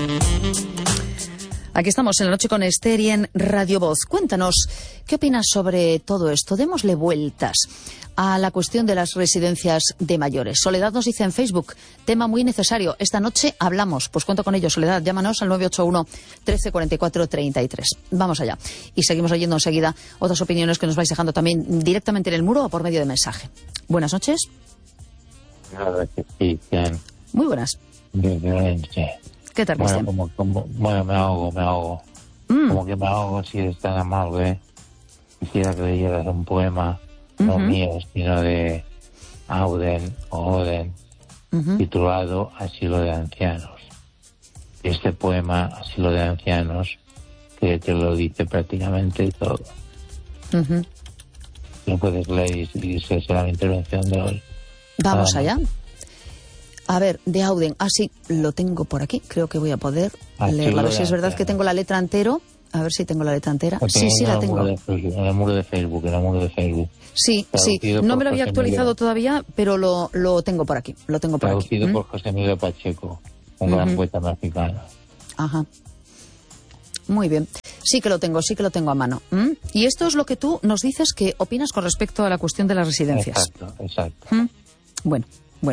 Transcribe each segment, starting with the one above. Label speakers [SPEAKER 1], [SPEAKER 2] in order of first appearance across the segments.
[SPEAKER 1] Aquí estamos en la noche con Esther y en Radio Voz. Cuéntanos, ¿qué opinas sobre todo esto? Démosle vueltas a la cuestión de las residencias de mayores. Soledad nos dice en Facebook, tema muy necesario. Esta noche hablamos. Pues cuento con ello, Soledad. Llámanos al 981 13 44 33. Vamos allá. Y seguimos oyendo enseguida otras opiniones que nos vais dejando también directamente en el muro o por medio de mensaje. Buenas noches. Muy buenas. ¿Qué tal, Cristian?
[SPEAKER 2] Bueno, me ahogo. Como que me ahogo si es tan amable. Quisiera que leyeras un poema, no mío, sino de Oden, titulado Asilo de Ancianos. Este poema, Asilo de Ancianos, que te lo dice prácticamente todo. Lo puedes leer y esa será la intervención de hoy.
[SPEAKER 1] Vamos allá. A ver, de Auden. Ah, sí, lo tengo por aquí. Creo que voy a poder leerlo. A ver si es verdad que tengo la letra entera. A ver si tengo la letra entera. Sí, la tengo.
[SPEAKER 2] En el muro de Facebook.
[SPEAKER 1] Sí. No me lo había actualizado todavía, pero lo tengo por aquí. Lo tengo por aquí.
[SPEAKER 2] Traducido por José Emilio Pacheco, un gran poeta mexicano.
[SPEAKER 1] Ajá. Muy bien. Sí que lo tengo a mano. Y esto es lo que tú nos dices que opinas con respecto a la cuestión de las residencias.
[SPEAKER 2] Exacto.
[SPEAKER 1] Bueno.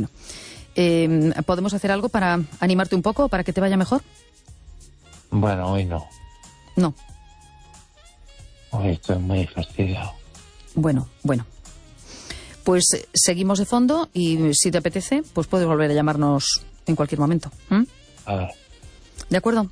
[SPEAKER 1] ¿Podemos hacer algo para animarte un poco, para que te vaya mejor?
[SPEAKER 2] Bueno, hoy no.
[SPEAKER 1] No.
[SPEAKER 2] Hoy estoy muy fastidiado.
[SPEAKER 1] Bueno. Pues seguimos de fondo y si te apetece, pues puedes volver a llamarnos en cualquier momento.
[SPEAKER 2] A ver.
[SPEAKER 1] ¿De acuerdo?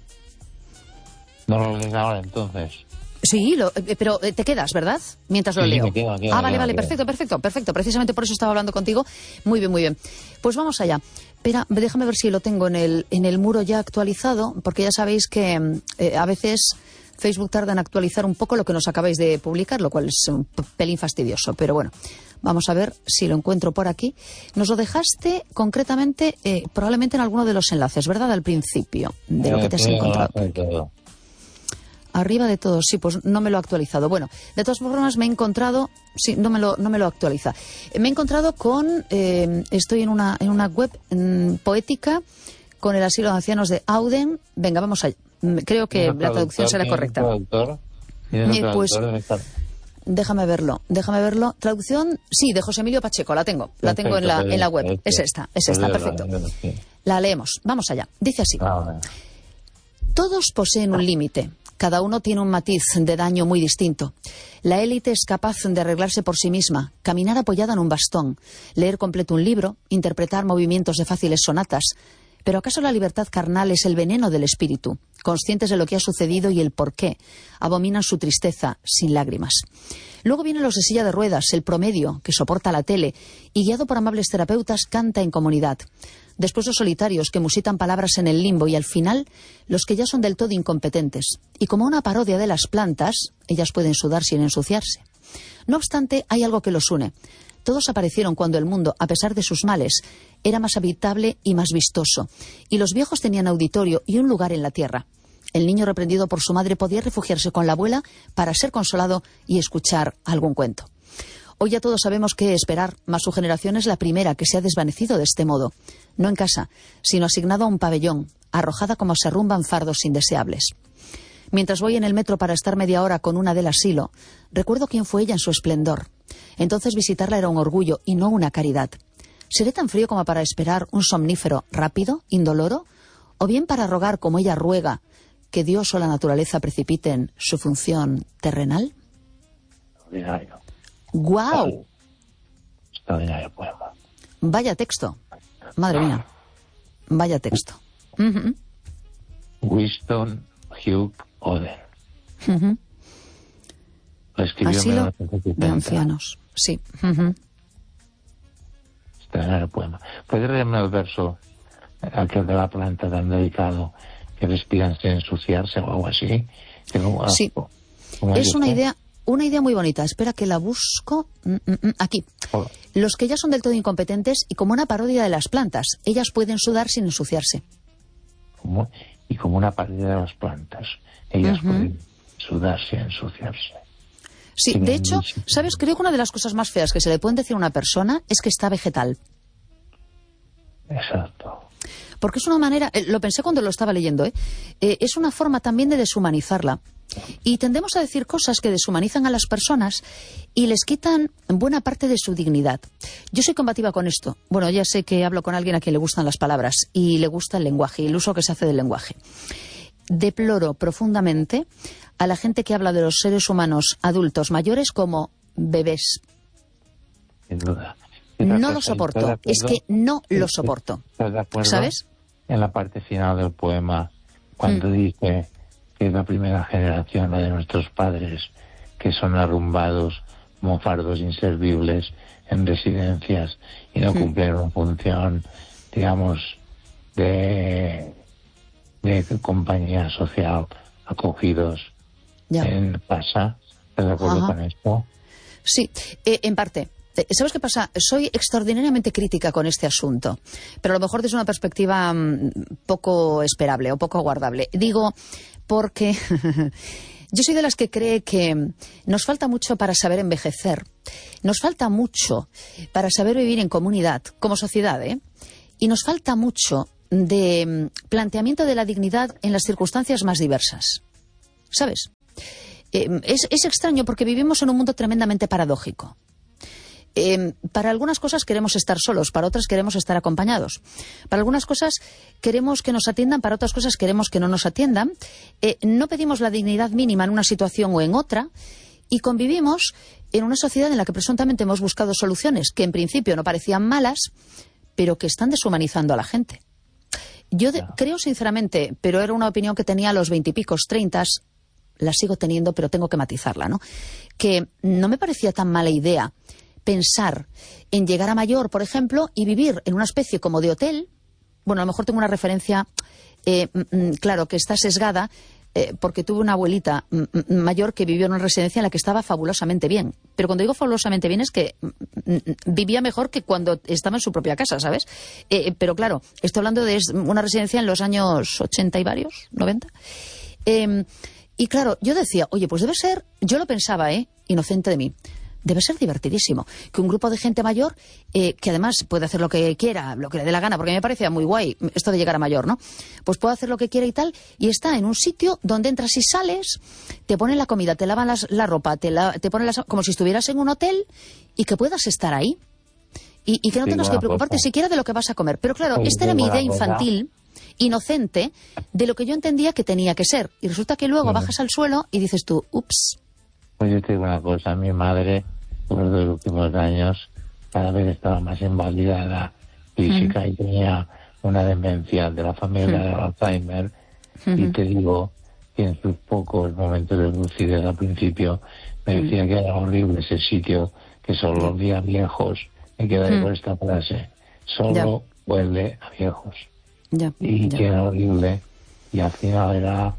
[SPEAKER 2] No lo lees ahora entonces.
[SPEAKER 1] Sí, pero te quedas, ¿verdad? Mientras lo leo.
[SPEAKER 2] Me quedo,
[SPEAKER 1] vale, perfecto. Precisamente por eso estaba hablando contigo. Muy bien. Pues vamos allá. Espera, déjame ver si lo tengo en el muro ya actualizado, porque ya sabéis que a veces Facebook tarda en actualizar un poco lo que nos acabáis de publicar, lo cual es un pelín fastidioso. Pero bueno, vamos a ver si lo encuentro por aquí. Nos lo dejaste concretamente, probablemente en alguno de los enlaces, ¿verdad? Al principio de lo que te has encontrado. Arriba de todo, sí, pues no me lo ha actualizado. Bueno, de todas formas me he encontrado, sí, no me lo actualiza. Me he encontrado con, estoy en una web poética con el asilo de ancianos de Auden. Venga, vamos allá. Creo que la traducción será correcta. Pues déjame verlo. Traducción, sí, de José Emilio Pacheco, la tengo en la web. Es esta, perfecto. La leemos, vamos allá. Dice así. Todos poseen un límite. Cada uno tiene un matiz de daño muy distinto. La élite es capaz de arreglarse por sí misma, caminar apoyada en un bastón, leer completo un libro, interpretar movimientos de fáciles sonatas. ¿Pero acaso la libertad carnal es el veneno del espíritu? Conscientes de lo que ha sucedido y el porqué, abominan su tristeza sin lágrimas. Luego vienen los de silla de ruedas, el promedio, que soporta la tele, y guiado por amables terapeutas canta en comunidad. Después los solitarios que musitan palabras en el limbo y al final los que ya son del todo incompetentes. Y como una parodia de las plantas, ellas pueden sudar sin ensuciarse. No obstante, hay algo que los une. Todos aparecieron cuando el mundo, a pesar de sus males, era más habitable y más vistoso. Y los viejos tenían auditorio y un lugar en la tierra. El niño reprendido por su madre podía refugiarse con la abuela para ser consolado y escuchar algún cuento. Hoy ya todos sabemos qué esperar, mas su generación es la primera que se ha desvanecido de este modo. No en casa, sino asignado a un pabellón, arrojada como se arrumban fardos indeseables. Mientras voy en el metro para estar media hora con una del asilo, recuerdo quién fue ella en su esplendor. Entonces visitarla era un orgullo y no una caridad. ¿Seré tan frío como para esperar un somnífero rápido, indoloro? ¿O bien para rogar como ella ruega que Dios o la naturaleza precipiten su función terrenal?
[SPEAKER 2] Extraordinario.
[SPEAKER 1] ¡Guau!
[SPEAKER 2] Extraordinario poema.
[SPEAKER 1] Vaya texto. Madre mía. Vaya texto.
[SPEAKER 2] Winston Hugh Oden. Lo escribió
[SPEAKER 1] Asilo
[SPEAKER 2] en 1970.
[SPEAKER 1] de ancianos. Sí.
[SPEAKER 2] Extraordinario poema. ¿Puedes leerme el verso aquel de la planta tan delicado que respiran sin ensuciarse o algo así?
[SPEAKER 1] Sí. Es una idea muy bonita. Espera que la busco. Aquí. Los que ya son del todo incompetentes y como una parodia de las plantas. Ellas pueden sudar sin ensuciarse.
[SPEAKER 2] Y como una parodia de las plantas. Ellas pueden sudar sin ensuciarse.
[SPEAKER 1] Sí, de hecho, ¿sabes? Creo que una de las cosas más feas que se le pueden decir a una persona es que está vegetal.
[SPEAKER 2] Exacto.
[SPEAKER 1] Porque es una manera, lo pensé cuando lo estaba leyendo, es una forma también de deshumanizarla. Y tendemos a decir cosas que deshumanizan a las personas y les quitan buena parte de su dignidad. Yo soy combativa con esto. Bueno, ya sé que hablo con alguien a quien le gustan las palabras y le gusta el lenguaje y el uso que se hace del lenguaje. Deploro profundamente a la gente que habla de los seres humanos adultos mayores como bebés.
[SPEAKER 2] Sin duda.
[SPEAKER 1] No lo soporto. Es que no lo soporto.
[SPEAKER 2] ¿Estás de acuerdo?
[SPEAKER 1] ¿Sabes?
[SPEAKER 2] En la parte final del poema, cuando dice que es la primera generación, la de nuestros padres, que son arrumbados, mofardos inservibles en residencias y no cumplen una función, digamos, de compañía social, acogidos en casa. ¿Estás de acuerdo con esto?
[SPEAKER 1] Sí, en parte. ¿Sabes qué pasa? Soy extraordinariamente crítica con este asunto, pero a lo mejor desde una perspectiva poco esperable o poco aguardable. Digo, porque yo soy de las que cree que nos falta mucho para saber envejecer, nos falta mucho para saber vivir en comunidad, como sociedad, y nos falta mucho de planteamiento de la dignidad en las circunstancias más diversas. ¿Sabes? Es extraño porque vivimos en un mundo tremendamente paradójico. Para algunas cosas queremos estar solos, para otras queremos estar acompañados. Para algunas cosas queremos que nos atiendan, para otras cosas queremos que no nos atiendan. No pedimos la dignidad mínima en una situación o en otra y convivimos en una sociedad en la que presuntamente hemos buscado soluciones que en principio no parecían malas, pero que están deshumanizando a la gente. Yo creo sinceramente, pero era una opinión que tenía a los 20 y picos, 30, la sigo teniendo, pero tengo que matizarla, ¿no? Que no me parecía tan mala idea pensar en llegar a mayor, por ejemplo, y vivir en una especie como de hotel. Bueno, a lo mejor tengo una referencia, claro, que está sesgada, porque tuve una abuelita mayor que vivió en una residencia en la que estaba fabulosamente bien. Pero cuando digo fabulosamente bien es que vivía mejor que cuando estaba en su propia casa, ¿sabes? Pero claro, estoy hablando de una residencia en los años 80 y varios, 90. Y claro, yo decía, oye, pues debe ser, yo lo pensaba, inocente de mí, debe ser divertidísimo que un grupo de gente mayor, que además puede hacer lo que quiera, lo que le dé la gana, porque me parecía muy guay esto de llegar a mayor, ¿no? Pues puede hacer lo que quiera y tal, y está en un sitio donde entras y sales, te ponen la comida, te lavan la ropa, te ponen como si estuvieras en un hotel y que puedas estar ahí. Y que no tengas que preocuparte siquiera de lo que vas a comer. Pero claro, esta era mi idea infantil, inocente, de lo que yo entendía que tenía que ser. Y resulta que luego bajas al suelo y dices tú, ups.
[SPEAKER 2] Pues yo te digo una cosa, mi madre, por los últimos años, cada vez estaba más invalidada física y tenía una demencia de la familia de Alzheimer. Y te digo que en sus pocos momentos de lucidez al principio me decía que era horrible ese sitio, que solo olía a viejos. Me quedé con esta frase, solo huele a viejos. Que era horrible, y al final era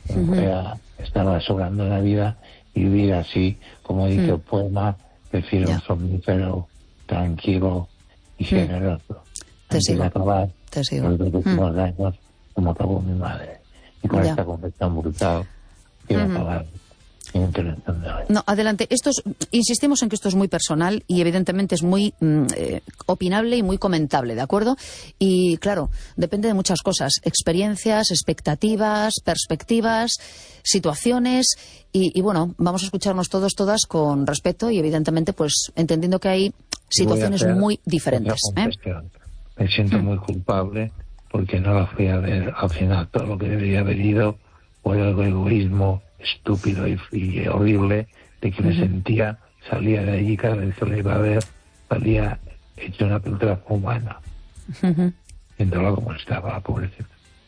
[SPEAKER 2] estaba sobrando la vida. Y vivir así, como dice el poema, prefiero un somnífero tranquilo y generoso.
[SPEAKER 1] Te sigo.
[SPEAKER 2] Acabar
[SPEAKER 1] los
[SPEAKER 2] últimos años como acabó mi madre. Y con esta confesión brutal quiero acabar mi intervención de hoy.
[SPEAKER 1] No, adelante. Insistimos en que esto es muy personal y evidentemente es muy opinable y muy comentable, ¿de acuerdo? Y claro, depende de muchas cosas, experiencias, expectativas, perspectivas, situaciones y bueno, vamos a escucharnos todas con respeto y evidentemente pues entendiendo que hay situaciones muy diferentes.
[SPEAKER 2] Me siento muy culpable porque no la fui a ver al final todo lo que debería haber ido por el egoísmo estúpido y horrible de que me sentía, salía de allí cada vez que lo iba a ver, salía hecho una pintura humana, viéndolo como estaba, pobrecito.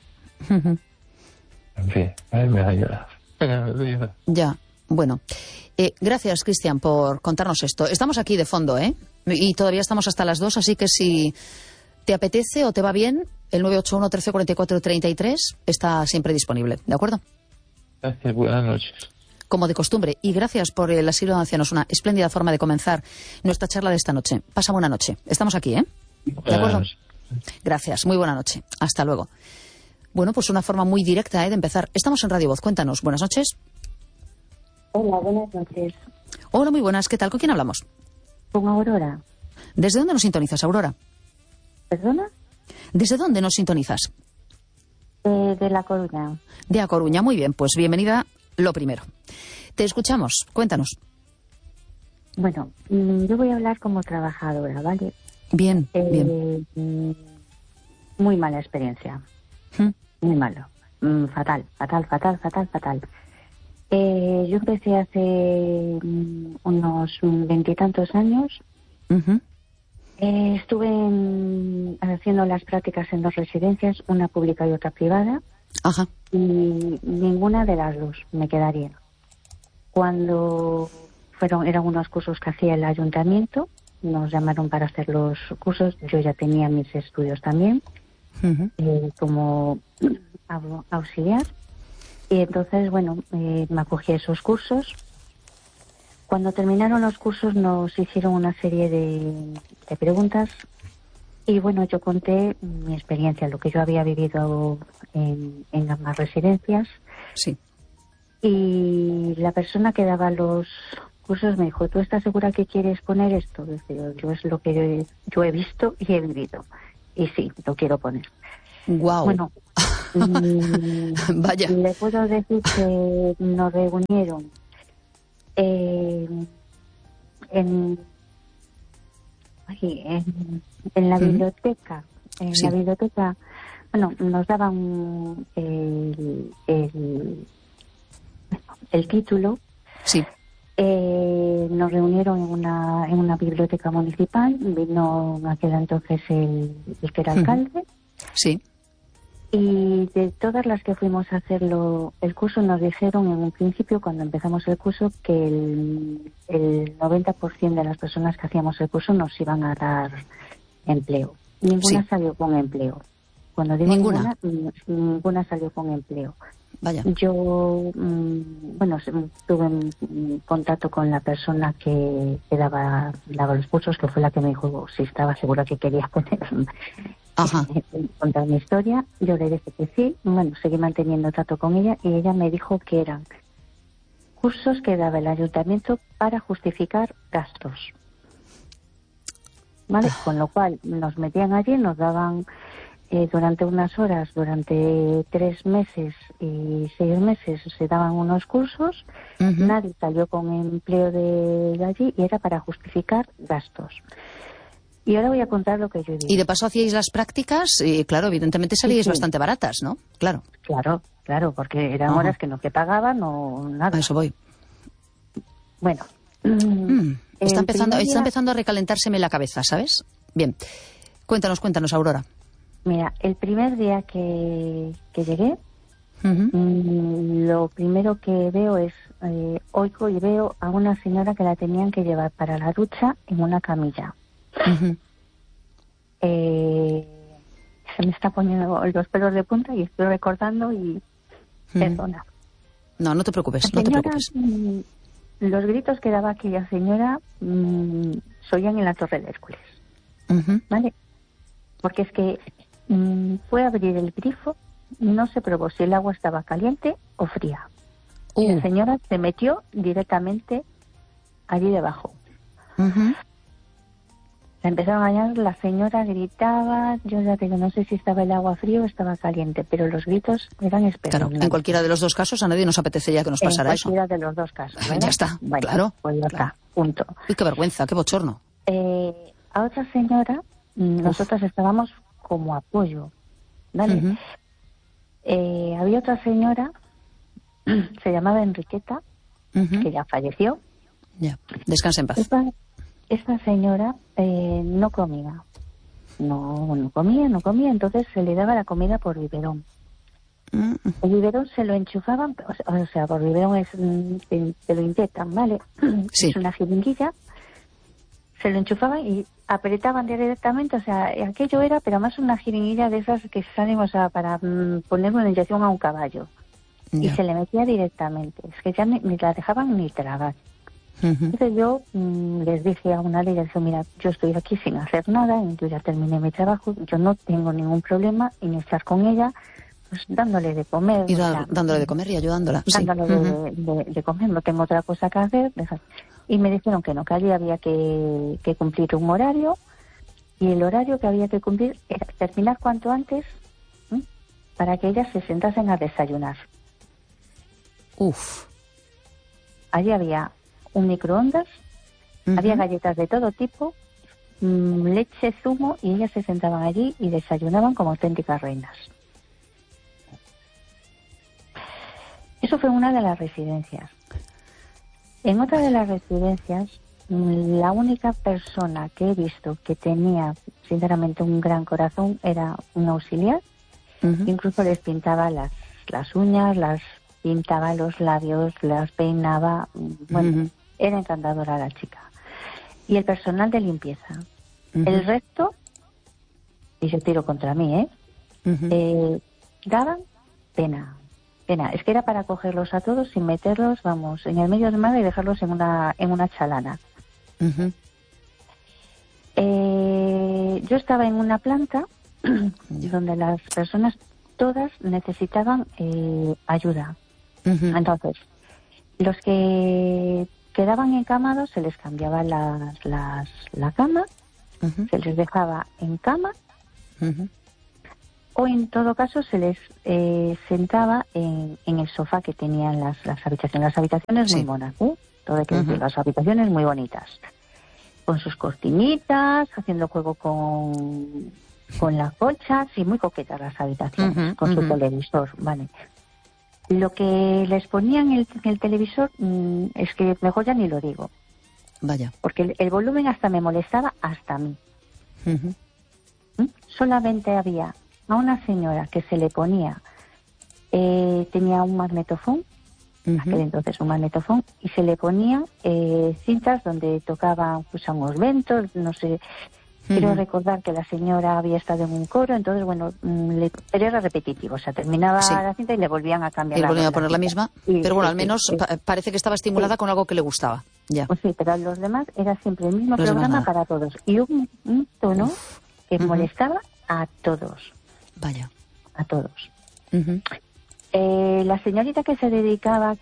[SPEAKER 2] En fin, a mí me va a llorar.
[SPEAKER 1] Ya, bueno. Gracias, Cristian, por contarnos esto. Estamos aquí de fondo, y todavía estamos hasta las 2, así que si te apetece o te va bien, el 981 13 44 33 está siempre disponible, ¿de acuerdo?
[SPEAKER 2] Gracias, buenas noches.
[SPEAKER 1] Como de costumbre, y gracias por el asilo de ancianos, una espléndida forma de comenzar nuestra charla de esta noche. Pasa buena noche. Estamos aquí, ¿De acuerdo? Gracias, muy buena noche. Hasta luego. Bueno, pues una forma muy directa de empezar. Estamos en Radio Voz, cuéntanos. Buenas noches.
[SPEAKER 3] Hola, buenas noches.
[SPEAKER 1] Hola, muy buenas. ¿Qué tal? ¿Con quién hablamos?
[SPEAKER 3] Con Aurora.
[SPEAKER 1] ¿Desde dónde nos sintonizas, Aurora?
[SPEAKER 3] ¿Perdona?
[SPEAKER 1] ¿Desde dónde nos sintonizas?
[SPEAKER 3] De La Coruña.
[SPEAKER 1] De A Coruña, muy bien, pues bienvenida lo primero. Te escuchamos, cuéntanos.
[SPEAKER 3] Bueno, yo voy a hablar como trabajadora, ¿vale?
[SPEAKER 1] Bien, bien.
[SPEAKER 3] Muy mala experiencia. Muy malo. Fatal. Yo empecé hace unos 20 y tantos años. Estuve haciendo las prácticas en 2 residencias, una pública y otra privada.
[SPEAKER 1] Ajá.
[SPEAKER 3] Y ninguna de las 2 me quedaría. Cuando eran unos cursos que hacía el ayuntamiento, nos llamaron para hacer los cursos. Yo ya tenía mis estudios también, como auxiliar. Y entonces, bueno, me acogí a esos cursos. Cuando terminaron los cursos nos hicieron una serie de preguntas y, bueno, yo conté mi experiencia, lo que yo había vivido en ambas residencias.
[SPEAKER 1] Sí.
[SPEAKER 3] Y la persona que daba los cursos me dijo, ¿tú estás segura que quieres poner esto? Yo es lo que yo he visto y he vivido. Y sí, lo quiero poner.
[SPEAKER 1] Guau.
[SPEAKER 3] Bueno,
[SPEAKER 1] vaya.
[SPEAKER 3] Le puedo decir que nos reunieron en la biblioteca. En la biblioteca, bueno, nos daban el título.
[SPEAKER 1] Sí.
[SPEAKER 3] Nos reunieron en una biblioteca municipal. Vino en aquel entonces el que era alcalde.
[SPEAKER 1] Sí.
[SPEAKER 3] Y de todas las que fuimos a hacer el curso, nos dijeron en un principio, cuando empezamos el curso, que el 90% de las personas que hacíamos el curso nos iban a dar empleo. Ninguna salió con empleo. Cuando digo ninguna salió con empleo.
[SPEAKER 1] Vaya.
[SPEAKER 3] Yo, bueno, tuve en contacto con la persona que daba los cursos, que fue la que me dijo si estaba segura que quería contar mi historia. Yo le dije que sí. Bueno, seguí manteniendo trato con ella y ella me dijo que eran cursos que daba el ayuntamiento para justificar gastos. ¿Vale? Con lo cual nos metían allí, nos daban durante unas horas, durante 3 meses y 6 meses se daban unos cursos. Nadie salió con empleo de allí y era para justificar gastos. Y ahora voy a contar lo que yo digo.
[SPEAKER 1] Y de paso hacíais las prácticas y, claro, evidentemente salíais bastante baratas, ¿no? Claro.
[SPEAKER 3] Claro, porque eran horas que no te pagaban o nada.
[SPEAKER 1] A eso voy.
[SPEAKER 3] Bueno.
[SPEAKER 1] Está empezando a recalentárseme la cabeza, ¿sabes? Bien. Cuéntanos, Aurora.
[SPEAKER 3] Mira, el primer día que llegué, lo primero que veo es, oigo y veo a una señora que la tenían que llevar para la ducha en una camilla. Se me está poniendo los pelos de punta y estoy recordando y perdona.
[SPEAKER 1] No te preocupes, no te preocupes.
[SPEAKER 3] Los gritos que daba aquella señora se oían en la Torre de Hércules. ¿Vale? Porque es que fue a abrir el grifo, no se probó si el agua estaba caliente o fría. Y la señora se metió directamente allí debajo. La empezaron a bañar, la señora gritaba, yo ya digo, no sé si estaba el agua frío o estaba caliente, pero los gritos eran espeluznantes.
[SPEAKER 1] Claro, en cualquiera de los 2 casos a nadie nos apetece ya que nos pasara eso.
[SPEAKER 3] En cualquiera de los 2 casos, ¿verdad?
[SPEAKER 1] Ya está,
[SPEAKER 3] bueno,
[SPEAKER 1] claro.
[SPEAKER 3] Pues ya está, punto.
[SPEAKER 1] Uy, qué vergüenza, qué bochorno.
[SPEAKER 3] A otra señora, nosotros estábamos como apoyo, ¿vale? Había otra señora, se llamaba Enriqueta, que ya falleció.
[SPEAKER 1] Ya, descansa en paz.
[SPEAKER 3] Esta señora no comía. No comía, entonces se le daba la comida por biberón. El biberón se lo enchufaban, o sea, por biberón es, se lo inyectan, ¿vale?
[SPEAKER 1] Sí.
[SPEAKER 3] Es una jeringuilla, se lo enchufaban y apretaban directamente, o sea, aquello era, pero más una jeringuilla de esas que salen, o sea, para poner una inyección a un caballo. Y se le metía directamente, es que ya ni la dejaban ni tragar. Entonces yo les dije a una de ellas, mira, yo estoy aquí sin hacer nada, yo ya terminé mi trabajo, yo no tengo ningún problema en estar con ella, pues dándole de comer.
[SPEAKER 1] Y dándole de comer y ayudándola.
[SPEAKER 3] Dándole de comer, no tengo otra cosa que hacer. Y me dijeron que no, que allí había que cumplir un horario Y el horario que había que cumplir era terminar cuanto antes, ¿m?, para que ellas se sentasen a desayunar.
[SPEAKER 1] Uf.
[SPEAKER 3] Allí había un microondas, había galletas de todo tipo, leche, zumo, y ellas se sentaban allí y desayunaban como auténticas reinas. Eso fue una de las residencias. En otra de las residencias, la única persona que he visto que tenía, sinceramente, un gran corazón era un auxiliar. Incluso les pintaba las uñas, las pintaba los labios, las peinaba. Bueno, era encantadora la chica. Y el personal de limpieza. El resto, y yo tiro contra mí, daban pena. Es que era para cogerlos a todos sin meterlos, vamos, en el medio del mar y dejarlos en una chalana. Yo estaba en una planta donde las personas todas necesitaban ayuda. Entonces, los que quedaban encamados se les cambiaba la cama, se les dejaba en cama, o en todo caso se les sentaba en el sofá que tenían las habitaciones. Las habitaciones muy monas, todo hay que decir, las habitaciones muy bonitas, con sus cortinitas, haciendo juego con las colchas, y muy coquetas las habitaciones, con su televisor, vale. Lo que les ponían en el televisor es que mejor ya ni lo digo.
[SPEAKER 1] Vaya.
[SPEAKER 3] Porque el volumen hasta me molestaba hasta a mí. Solamente había a una señora que se le ponía, tenía un magnetofón, aquel entonces un magnetofón, y se le ponía cintas donde tocaban pues a unos ventos, no sé. Quiero recordar que la señora había estado en un coro, entonces, bueno, pero era repetitivo, o sea, terminaba la cinta y le volvían a cambiar.
[SPEAKER 1] Y le volvían a poner la misma, pero bueno, al menos
[SPEAKER 3] sí.
[SPEAKER 1] parece que estaba estimulada con algo que le gustaba. Ya.
[SPEAKER 3] Pues sí, pero los demás era siempre el mismo programa para todos. Y un tono que molestaba a todos.
[SPEAKER 1] Vaya.
[SPEAKER 3] A todos. La señorita que se dedicaba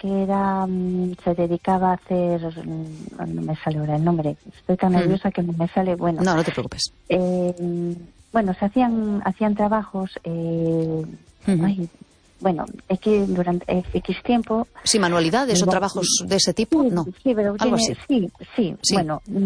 [SPEAKER 3] a hacer, no me sale ahora el nombre, estoy tan nerviosa que no me sale, bueno.
[SPEAKER 1] No te preocupes.
[SPEAKER 3] Bueno, se hacían trabajos, bueno, es que durante X tiempo...
[SPEAKER 1] Sí, manualidades o trabajos de ese tipo, no.
[SPEAKER 3] Sí, pero
[SPEAKER 1] algo así.
[SPEAKER 3] Sí, bueno,